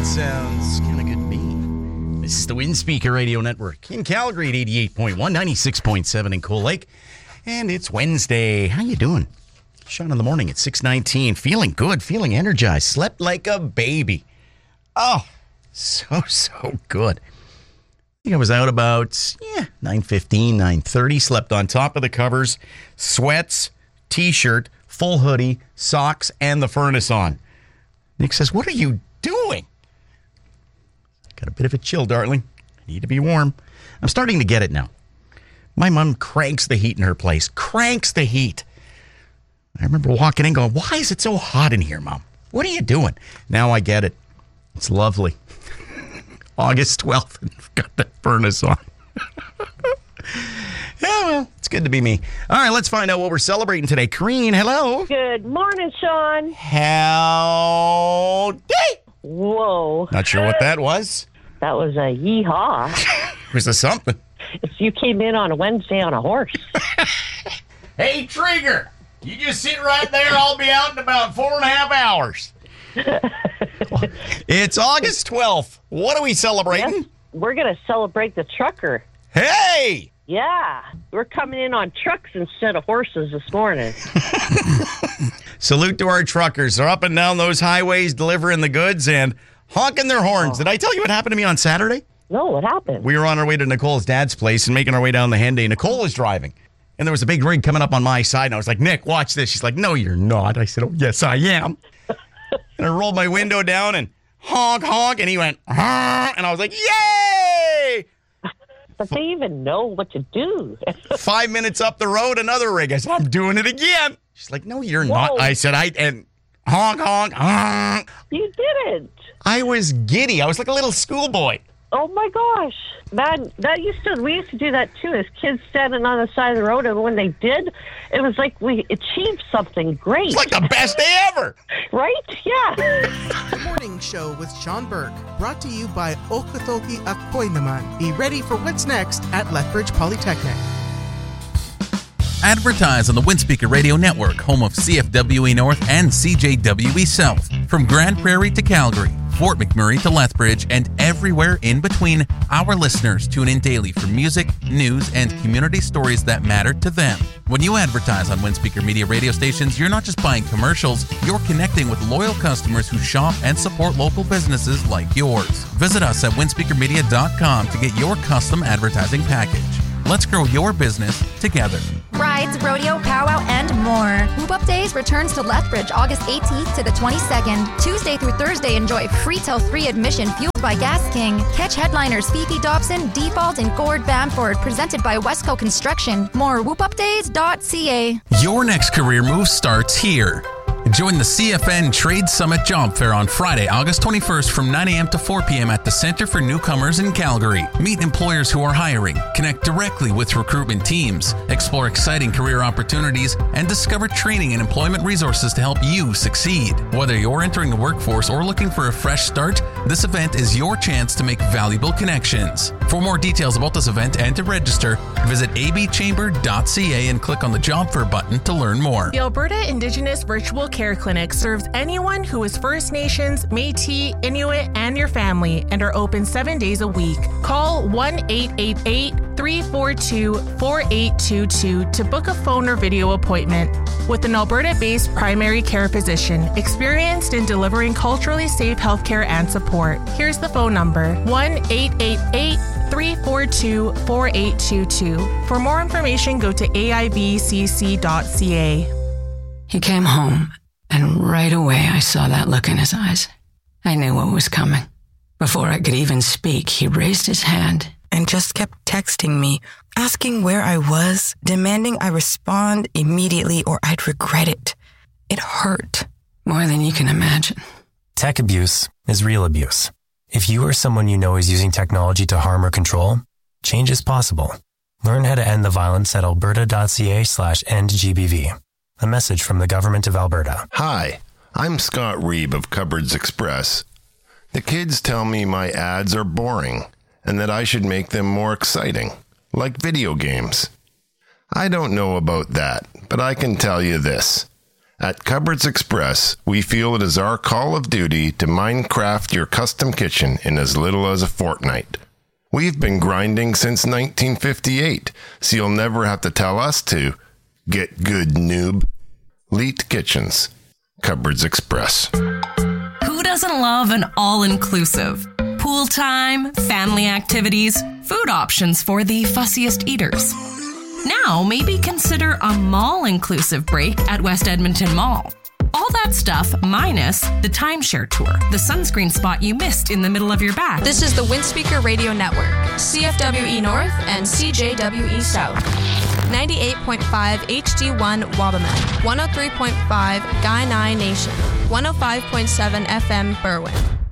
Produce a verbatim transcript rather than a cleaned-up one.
That sounds kind of good to me. This is the Windspeaker Radio Network in Calgary at eighty-eight point one, ninety-six point seven in Cold Lake. And it's Wednesday. How you doing? Sean in the morning at six nineteen. Feeling good, feeling energized. Slept like a baby. Oh, so, so good. I think I was out about, yeah, nine fifteen, nine thirty. Slept on top of the covers. Sweats, T-shirt, full hoodie, socks, and the furnace on. Nick says, what are you doing? Got a bit of a chill, darling. I need to be warm. I'm starting to get it now. My mom cranks the heat in her place. Cranks the heat. I remember walking in going, why is it so hot in here, Mom? What are you doing? Now I get it. It's lovely. August twelfth, and I've got the furnace on. Yeah, well, it's good to be me. All right, let's find out what we're celebrating today. Kareen, hello. Good morning, Sean. Howdy. Whoa. Not sure what that was. That was a yeehaw. Was there something? If you came in on a Wednesday on a horse. Hey, Trigger, you just sit right there. I'll be out in about four and a half hours. It's August twelfth. What are we celebrating? Yes, we're going to celebrate the trucker. Hey! Yeah, we're coming in on trucks instead of horses this morning. Salute to our truckers. They're up and down those highways delivering the goods and honking their horns. Oh. Did I tell you what happened to me on Saturday? No, what happened? We were on our way to Nicole's dad's place and making our way down the Henday. Nicole was driving, and there was a big rig coming up on my side, and I was like, Nick, watch this. She's like, no, you're not. I said, oh, yes, I am. And I rolled my window down and honk, honk, and he went, honk, and I was like, yay! But they even know what to do. Five minutes up the road, another rig. I said, I'm doing it again. She's like, no, you're Whoa. not. I said, I, and honk, honk, honk. You didn't. I was giddy. I was like a little schoolboy. Oh, my gosh. That, that used to, we used to do that, too, as kids standing on the side of the road. And when they did, it was like we achieved something great. It's like the best day ever. Right? Yeah. The Morning Show with Sean Burke. Brought to you by Okotoki Akoy Naman. Be ready for what's next at Lethbridge Polytechnic. Advertise on the Windspeaker Radio Network, home of C F W E North and C J W E South. From Grand Prairie to Calgary, Fort McMurray to Lethbridge, and everywhere in between, our listeners tune in daily for music, news, and community stories that matter to them. When you advertise on Windspeaker Media radio stations, you're not just buying commercials, you're connecting with loyal customers who shop and support local businesses like yours. Visit us at windspeaker media dot com to get your custom advertising package. Let's grow your business together. Rides, rodeo, powwow, and more. Whoop Up Days returns to Lethbridge August eighteenth to the twenty-second. Tuesday through Thursday, enjoy free till three admission fueled by Gas King. Catch headliners Fifi Dobson, Default, and Gord Bamford, presented by Westco Construction. More whoop up days dot c a. Your next career move starts here. Join the C F N Trade Summit Job Fair on Friday, August twenty-first from nine a.m. to four p.m. at the Center for Newcomers in Calgary. Meet employers who are hiring, connect directly with recruitment teams, explore exciting career opportunities, and discover training and employment resources to help you succeed. Whether you're entering the workforce or looking for a fresh start, this event is your chance to make valuable connections. For more details about this event and to register, visit a b chamber dot c a and click on the Job Fair button to learn more. The Alberta Indigenous Virtual Care Clinic serves anyone who is First Nations, Métis, Inuit, and your family, and are open seven days a week. Call one eight eight eight, three four two, four eight two two to book a phone or video appointment with an Alberta-based primary care physician experienced in delivering culturally safe healthcare and support. Here's the phone number, one eight eight eight, three four two, four eight two two. For more information, go to a i b c c dot c a. He came home, and right away I saw that look in his eyes. I knew what was coming. Before I could even speak, he raised his hand and just kept texting me, asking where I was, demanding I respond immediately or I'd regret it. It hurt. More than you can imagine. Tech abuse is real abuse. If you or someone you know is using technology to harm or control, change is possible. Learn how to end the violence at alberta.ca slash endgbv. A message from the Government of Alberta. Hi, I'm Scott Reeb of Cupboards Express. The kids tell me my ads are boring and that I should make them more exciting, like video games. I don't know about that, but I can tell you this. At Cupboards Express, we feel it is our call of duty to Minecraft your custom kitchen in as little as a fortnight. We've been grinding since nineteen fifty-eight, so you'll never have to tell us to. Get good, noob. Leet Kitchens. Cupboards Express. Who doesn't love an all-inclusive? Pool time, family activities, food options for the fussiest eaters. Now, maybe consider a mall-inclusive break at West Edmonton Mall. All that stuff minus the timeshare tour, the sunscreen spot you missed in the middle of your bath. This is the Windspeaker Radio Network, C F W E North and C J W E South. ninety-eight point five H D one Wabamun, one oh three point five Guy Nye Nation, one oh five point seven F M Berwyn.